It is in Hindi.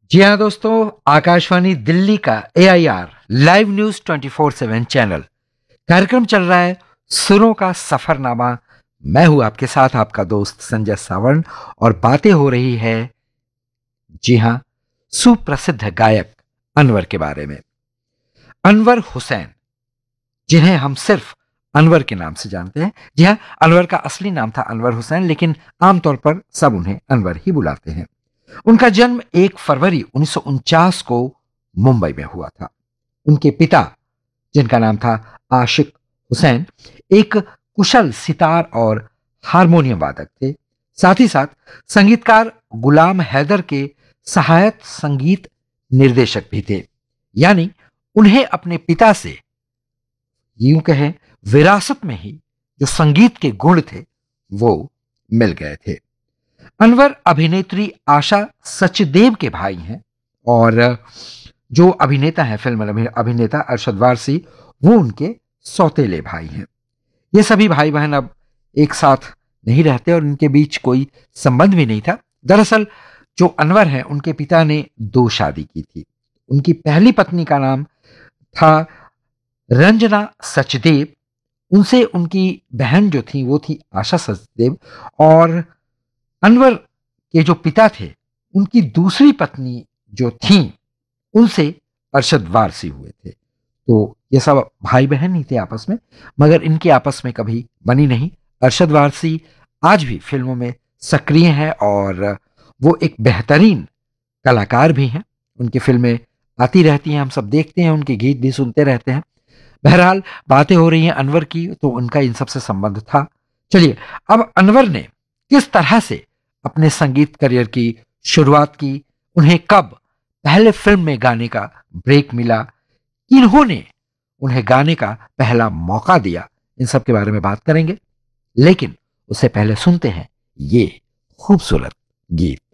जी हाँ दोस्तों, आकाशवाणी दिल्ली का AIR लाइव न्यूज 24/7 चैनल कार्यक्रम चल रहा है सुरों का सफरनामा। मैं हूं आपके साथ आपका दोस्त संजय सावर्ण और बातें हो रही है, जी हाँ, सुप्रसिद्ध गायक अनवर के बारे में। अनवर हुसैन, जिन्हें हम सिर्फ अनवर के नाम से जानते हैं। जी हाँ, अनवर का असली नाम था अनवर हुसैन, लेकिन आमतौर पर सब उन्हें अनवर ही बुलाते हैं। उनका जन्म 1 फरवरी 1949 को मुंबई में हुआ था। उनके पिता, जिनका नाम था आशिक हुसैन, एक कुशल सितार और हारमोनियम वादक थे। साथ ही साथ संगीतकार गुलाम हैदर के सहायक संगीत निर्देशक भी थे। यानी उन्हें अपने पिता से, यूं कहें, विरासत में ही जो संगीत के गुण थे वो मिल गए थे। अनवर अभिनेत्री आशा सचदेव के भाई हैं और जो अभिनेता है, फिल्म अभिनेता अरशद वारसी, वो उनके सौतेले भाई हैं। ये सभी भाई बहन अब एक साथ नहीं रहते और इनके बीच कोई संबंध भी नहीं था। दरअसल जो अनवर हैं, उनके पिता ने 2 शादी की थी। उनकी पहली पत्नी का नाम था रंजना सचदेव। उनसे उनकी बहन जो थी वो थी आशा सचदेव। और अनवर के जो पिता थे, उनकी दूसरी पत्नी जो थी, उनसे अरशद वारसी हुए थे। तो ये सब भाई बहन ही थे आपस में, मगर इनकी आपस में कभी बनी नहीं। अरशद वारसी आज भी फिल्मों में सक्रिय हैं और वो एक बेहतरीन कलाकार भी हैं। उनकी फिल्में आती रहती हैं, हम सब देखते हैं, उनके गीत भी सुनते रहते हैं। बहरहाल, बातें हो रही हैं अनवर की, तो उनका इन सबसे संबंध था। चलिए, अब अनवर ने किस तरह से अपने संगीत करियर की शुरुआत की, उन्हें कब पहले फिल्म में गाने का ब्रेक मिला, किन्होंने उन्हें गाने का पहला मौका दिया, इन सब के बारे में बात करेंगे। लेकिन उससे पहले सुनते हैं ये खूबसूरत गीत।